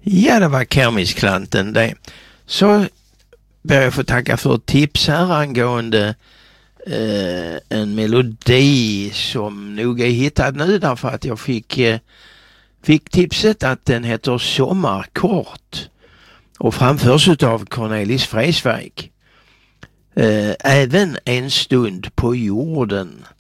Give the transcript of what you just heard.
Ja, det var Kermisklanten det. Så ber jag få tacka för ett tips här angående en melodi som nog är hittad nu därför att jag fick tipset att den heter Sommarkort och framförs av Cornelis Vreeswijk. Även en stund på jorden